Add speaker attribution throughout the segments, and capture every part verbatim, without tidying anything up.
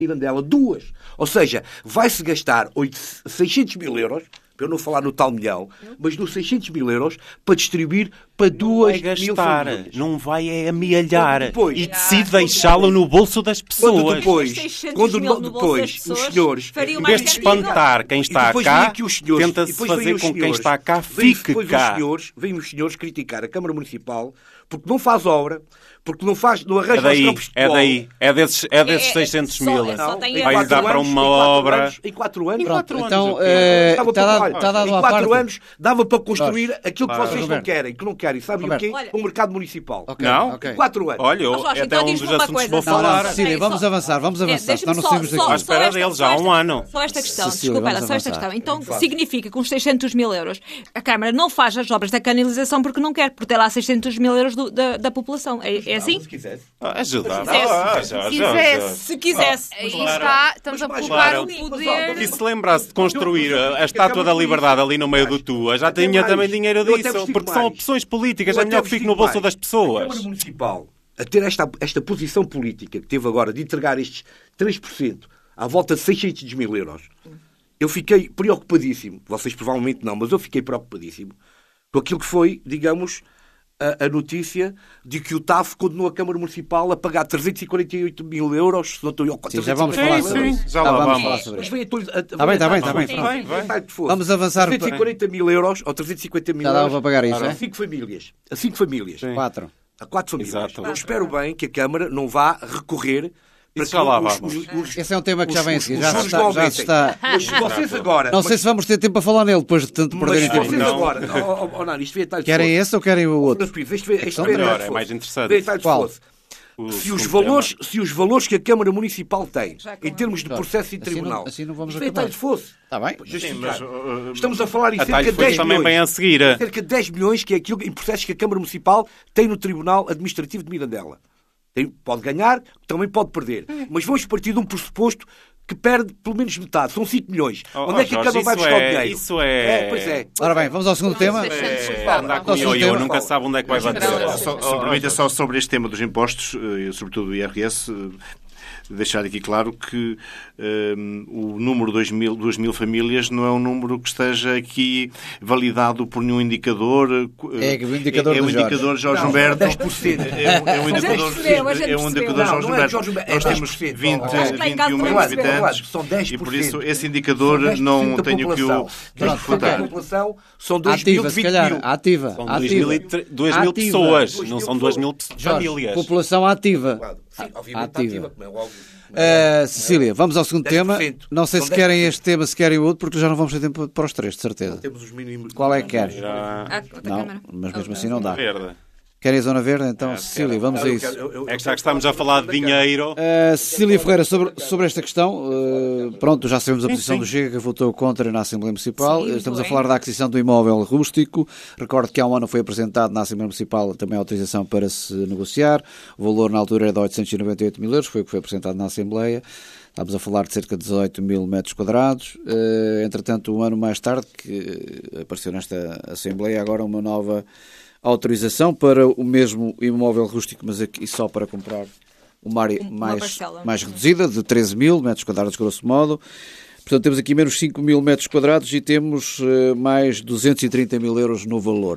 Speaker 1: Mirandela, duas. Ou seja, vai-se gastar seiscentos mil euros, para eu não falar no tal milhão, mas nos seiscentos mil euros para distribuir para duas
Speaker 2: mil famílias.
Speaker 1: Não vai gastar,
Speaker 2: não vai é amealhar
Speaker 1: depois,
Speaker 2: e decide deixá-lo no bolso das pessoas.
Speaker 1: Quando depois, quando depois os senhores,
Speaker 2: em vez de espantar quem está cá, tenta-se fazer com que quem está cá fique
Speaker 1: depois
Speaker 2: cá.
Speaker 1: Os senhores, vêm os senhores criticar a Câmara Municipal porque não faz obra, porque não, faz, não arranja
Speaker 2: é daí,
Speaker 1: os campos de
Speaker 2: é
Speaker 1: futebol.
Speaker 2: daí, é desses, é desses
Speaker 3: É, é,
Speaker 2: seiscentos
Speaker 3: só-
Speaker 2: mil.
Speaker 3: é só tem
Speaker 2: Vai
Speaker 3: anos,
Speaker 2: dar para
Speaker 1: anos,
Speaker 2: uma
Speaker 1: em quatro
Speaker 2: obra.
Speaker 1: anos, em quatro anos.
Speaker 2: Em quatro
Speaker 4: Pronto,
Speaker 2: anos,
Speaker 4: então,
Speaker 2: ok.
Speaker 4: eh,
Speaker 1: Dava
Speaker 4: está
Speaker 1: para-
Speaker 4: dado,
Speaker 1: olha,
Speaker 4: está dado
Speaker 1: em
Speaker 4: à
Speaker 1: quatro
Speaker 4: parte.
Speaker 1: anos dava para construir
Speaker 4: Jorge,
Speaker 1: aquilo que
Speaker 2: claro.
Speaker 1: vocês não
Speaker 4: Roberto.
Speaker 1: querem, que não querem. Sabem
Speaker 4: Roberto.
Speaker 1: o quê?
Speaker 3: Olha-
Speaker 1: Um mercado municipal.
Speaker 4: Ok,
Speaker 2: Não?
Speaker 4: ok.
Speaker 1: Em quatro anos.
Speaker 2: Olha, eu,
Speaker 3: Ó, Jorge,
Speaker 2: é
Speaker 3: então
Speaker 2: até um
Speaker 3: diz-me
Speaker 2: dos
Speaker 3: uma
Speaker 2: assuntos
Speaker 3: coisa.
Speaker 2: que vou
Speaker 4: Não, não,
Speaker 2: falar.
Speaker 4: Cecília, vamos
Speaker 3: Só-
Speaker 4: avançar, vamos
Speaker 3: É,
Speaker 4: avançar,
Speaker 3: deixa-me
Speaker 4: senão não
Speaker 3: só-
Speaker 4: saímos
Speaker 3: só-
Speaker 4: daqui.
Speaker 2: À espera
Speaker 3: só esta-
Speaker 2: deles
Speaker 3: só
Speaker 2: há um
Speaker 3: esta-
Speaker 2: ano.
Speaker 3: Só esta questão,
Speaker 4: Cecília,
Speaker 3: desculpa,
Speaker 4: vamos
Speaker 3: só esta
Speaker 4: avançar.
Speaker 3: questão. Então,
Speaker 1: Fácil.
Speaker 3: significa que com os seiscentos mil euros a Câmara não faz as obras da canalização porque não quer, porque tem lá seiscentos mil euros do- da, da população. É, é assim?
Speaker 1: Se quisesse.
Speaker 2: Ah, Ajudar.
Speaker 3: Se quisesse.
Speaker 2: Ah,
Speaker 5: Se
Speaker 2: já, já,
Speaker 5: quisesse.
Speaker 2: já.
Speaker 3: Se quisesse.
Speaker 5: Aí
Speaker 2: Claro.
Speaker 5: está, estamos a
Speaker 1: Mas,
Speaker 5: poupar
Speaker 2: claro.
Speaker 5: o
Speaker 2: Mas,
Speaker 5: poder.
Speaker 2: E se lembrasse de construir a, a Estátua da Liberdade ali no meio do Tua, já
Speaker 1: Até
Speaker 2: tinha
Speaker 1: mais.
Speaker 2: também dinheiro
Speaker 1: Eu até
Speaker 2: disso,
Speaker 1: vos digo
Speaker 2: porque são
Speaker 1: mais.
Speaker 2: opções políticas,
Speaker 1: Eu
Speaker 2: é
Speaker 1: até
Speaker 2: melhor
Speaker 1: vos
Speaker 2: que fique
Speaker 1: digo
Speaker 2: no bolso
Speaker 1: mais.
Speaker 2: das
Speaker 1: A Câmara
Speaker 2: pessoas.
Speaker 1: Municipal, a ter esta, esta posição política que teve agora de entregar estes três por cento à volta de seiscentos mil euros, eu fiquei preocupadíssimo. Vocês provavelmente não, mas eu fiquei preocupadíssimo com aquilo que foi, digamos, a, a notícia de que o T A F condenou a Câmara Municipal a pagar trezentos e quarenta e oito mil euros. Se não estou eu,
Speaker 4: Sim, já vamos
Speaker 2: Sim,
Speaker 4: falar
Speaker 2: sim,
Speaker 4: sobre isso.
Speaker 2: já lá
Speaker 4: vamos
Speaker 2: vamos.
Speaker 4: falar sobre
Speaker 1: Mas
Speaker 4: isso.
Speaker 1: vem a atualiz- a-
Speaker 4: Está bem, está bem, está bem,
Speaker 1: Sim,
Speaker 4: pronto.
Speaker 1: bem, bem, vai que fosse.
Speaker 4: Vamos avançar
Speaker 1: trezentos e quarenta mil euros ou trezentos e cinquenta mil
Speaker 4: Já dava
Speaker 1: euros
Speaker 4: para pagar isso,
Speaker 1: a
Speaker 4: é?
Speaker 1: cinco famílias. A cinco famílias.
Speaker 4: Quatro.
Speaker 1: A quatro famílias.
Speaker 2: Exato.
Speaker 1: Eu espero bem que a Câmara não vá recorrer para
Speaker 2: Isso já lá
Speaker 1: os-
Speaker 2: vamos.
Speaker 1: os- os-
Speaker 4: Esse é um tema que já
Speaker 1: os-
Speaker 4: vem a
Speaker 1: os-
Speaker 4: seguir.
Speaker 1: os
Speaker 4: Já
Speaker 1: juros
Speaker 4: está-
Speaker 1: não
Speaker 4: já
Speaker 1: aumentem.
Speaker 4: está-
Speaker 1: Mas vocês agora...
Speaker 4: Não
Speaker 1: mas-
Speaker 4: sei se vamos ter tempo para falar nele depois de tanto
Speaker 1: mas
Speaker 4: perderem tempo.
Speaker 1: vocês
Speaker 2: Não.
Speaker 1: agora... Oh, oh, oh, não, isto veio atrás de
Speaker 4: Querem
Speaker 1: fosse.
Speaker 4: esse ou querem o outro?
Speaker 1: Isto veio- isto
Speaker 4: Então,
Speaker 1: veio
Speaker 2: melhor,
Speaker 1: atrás de
Speaker 2: é
Speaker 1: fosse.
Speaker 2: mais interessante.
Speaker 1: Veio atrás de
Speaker 4: Qual?
Speaker 1: fosse.
Speaker 2: O
Speaker 1: Se os,
Speaker 2: segundo
Speaker 1: valores,
Speaker 2: tema.
Speaker 1: se os valores que a Câmara Municipal tem
Speaker 3: Já com
Speaker 1: em termos de
Speaker 4: Claro.
Speaker 1: processo e
Speaker 4: Assim
Speaker 1: tribunal,
Speaker 4: não- assim não vamos
Speaker 1: isto veio
Speaker 4: acabar.
Speaker 1: atrás de fosse.
Speaker 4: Está bem?
Speaker 1: Pois, justificar.
Speaker 2: mas, uh,
Speaker 1: Estamos a falar em
Speaker 2: a
Speaker 1: cerca
Speaker 2: Talho
Speaker 1: de
Speaker 2: Fosse
Speaker 1: dez
Speaker 2: também
Speaker 1: milhões.
Speaker 2: vem a seguir.
Speaker 1: Cerca de dez milhões, que é aquilo em processos que a Câmara Municipal tem no Tribunal Administrativo de Mirandela. Tem, pode ganhar, também pode perder. Mas vamos partir de um pressuposto que perde pelo menos metade. São cinco milhões.
Speaker 2: Oh,
Speaker 1: Onde é que
Speaker 2: oh,
Speaker 1: a Câmara
Speaker 2: Jorge,
Speaker 1: vai
Speaker 2: isso
Speaker 1: buscar o
Speaker 2: é-
Speaker 1: dinheiro?
Speaker 2: isso é-
Speaker 1: Pois é.
Speaker 4: Ora bem, vamos ao segundo tema.
Speaker 2: É, andar com
Speaker 4: Então,
Speaker 2: ioiô,
Speaker 4: tema-
Speaker 2: nunca sabe onde é que vai bater.
Speaker 6: Só, se me permite, é só sobre este tema dos impostos, eh, sobretudo do I R S, eh, deixar aqui claro que eh, o número dois mil, duas mil famílias não é um número que esteja aqui validado por nenhum indicador. eh,
Speaker 4: É o indicador
Speaker 6: é, é
Speaker 4: do
Speaker 6: o
Speaker 4: Jorge.
Speaker 6: indicador Jorge
Speaker 1: Não,
Speaker 6: Humberto.
Speaker 1: dez por cento.
Speaker 6: É, um- é um
Speaker 3: Mas a gente
Speaker 6: indicador,
Speaker 3: percebeu, a gente
Speaker 6: é um
Speaker 3: percebeu.
Speaker 6: indicador
Speaker 1: Não,
Speaker 6: Jorge
Speaker 1: não é
Speaker 6: Humberto.
Speaker 1: Jorge Humberto, é
Speaker 6: Nós
Speaker 1: dez
Speaker 6: temos
Speaker 1: por cento.
Speaker 6: vinte,
Speaker 1: Acho
Speaker 3: que lá em
Speaker 6: vinte e
Speaker 3: casa
Speaker 6: um
Speaker 3: também
Speaker 6: milhões de
Speaker 3: percebeu.
Speaker 6: habitantes
Speaker 1: São dez por cento.
Speaker 6: e por isso esse indicador
Speaker 1: São dez por cento
Speaker 6: não
Speaker 1: da
Speaker 6: tenho que o,
Speaker 1: população.
Speaker 6: que o
Speaker 1: dez por cento da
Speaker 6: refutar.
Speaker 1: população são dois mil,
Speaker 4: Ativa, se
Speaker 1: vinte
Speaker 4: calhar.
Speaker 1: mil.
Speaker 4: Ativa.
Speaker 2: São dois mil, e
Speaker 4: Ativa.
Speaker 2: tre- duas mil
Speaker 4: Ativa.
Speaker 2: pessoas,
Speaker 1: Dois
Speaker 2: não
Speaker 1: mil
Speaker 2: são duas mil
Speaker 4: Jorge,
Speaker 2: famílias.
Speaker 4: população ativa.
Speaker 1: Sim, obviamente
Speaker 4: Ativa.
Speaker 1: ativa, como é óbvio.
Speaker 4: Uh, Cecília, vamos ao segundo
Speaker 1: dez por
Speaker 4: tema.
Speaker 1: cento.
Speaker 4: Não sei
Speaker 1: São
Speaker 4: se querem
Speaker 1: dez por cento.
Speaker 4: este tema, se querem o outro, porque já não vamos ter tempo para os três, de certeza.
Speaker 1: Temos os mínimos.
Speaker 4: Qual é que quer?
Speaker 2: Já...
Speaker 3: Ah, outra
Speaker 4: Não,
Speaker 3: Câmara.
Speaker 4: mas mesmo assim não dá.
Speaker 2: Verde.
Speaker 4: Querem a Zona Verde? Então, Cecília, vamos a isso.
Speaker 2: É que já que estamos a falar de dinheiro.
Speaker 4: Uh, Cecília Ferreira, sobre, sobre esta questão, uh, pronto, já sabemos a posição
Speaker 2: sim.
Speaker 4: do Chega, que votou contra na Assembleia Municipal.
Speaker 3: Sim,
Speaker 4: Estamos
Speaker 3: bem.
Speaker 4: a falar da aquisição do imóvel rústico. Recordo que há um ano foi apresentado na Assembleia Municipal também a autorização para se negociar. O valor na altura era de oitocentos e noventa e oito mil euros, foi o que foi apresentado na Assembleia. Estamos a falar de cerca de dezoito mil metros quadrados. Uh, entretanto, um ano mais tarde, que apareceu nesta Assembleia agora uma nova autorização para o mesmo imóvel rústico, mas aqui só para comprar uma área
Speaker 3: Uma
Speaker 4: mais,
Speaker 3: parcela.
Speaker 4: mais reduzida, de treze mil metros quadrados, grosso modo. Portanto, temos aqui menos cinco mil metros quadrados e temos uh, mais duzentos e trinta mil euros no valor.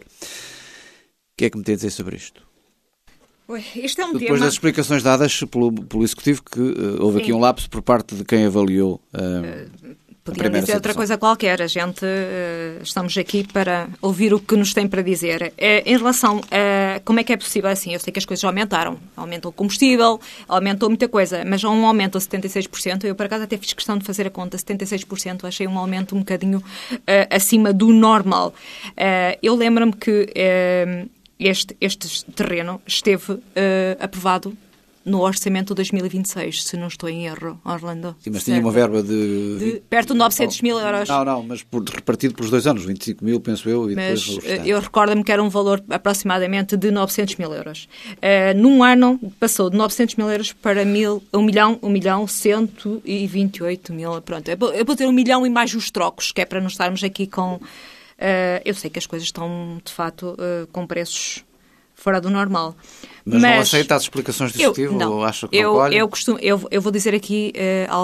Speaker 4: O que é que me tem a dizer sobre isto?
Speaker 3: Ui, Isto é um
Speaker 4: Depois
Speaker 3: tema...
Speaker 4: das explicações dadas pelo, pelo Executivo, que uh, houve
Speaker 3: Sim.
Speaker 4: aqui um lapso por parte de quem avaliou uh,
Speaker 3: Podiam
Speaker 4: primeira
Speaker 3: dizer outra
Speaker 4: situação.
Speaker 3: coisa qualquer. A gente uh, estamos aqui para ouvir o que nos tem para dizer. Uh, em relação a como é que é possível assim, eu sei que as coisas aumentaram. Aumentou o combustível, aumentou muita coisa, mas há um aumento a setenta e seis por cento. Eu, por acaso, até fiz questão de fazer a conta. setenta e seis por cento achei um aumento um bocadinho uh, acima do normal. Uh, eu lembro-me que uh, este, este terreno esteve uh, aprovado no orçamento de dois mil e vinte e seis, se não estou em erro, Orlando.
Speaker 4: Sim, mas tinha
Speaker 3: Certo?
Speaker 4: uma verba de...
Speaker 3: De perto de novecentos mil euros.
Speaker 4: Não, não, mas por, repartido pelos dois anos, vinte e cinco mil, penso eu, e
Speaker 3: Mas
Speaker 4: depois o
Speaker 3: eh,
Speaker 4: restante.
Speaker 3: eu recordo-me que era um valor aproximadamente de novecentos mil euros. Uh, num ano passou de novecentos mil euros para mil, um milhão, um milhão cento e vinte e oito mil. Pronto, eu vou, eu vou ter um milhão e mais os trocos, que é para não estarmos aqui com... Uh, eu sei que as coisas estão, de facto, uh, com preços fora do normal.
Speaker 4: Mas, Mas não aceita as explicações do Executivo?
Speaker 3: Eu, não.
Speaker 4: Ou acha que não
Speaker 3: eu,
Speaker 4: colhe?
Speaker 3: eu, costumo, eu, eu vou dizer aqui uh,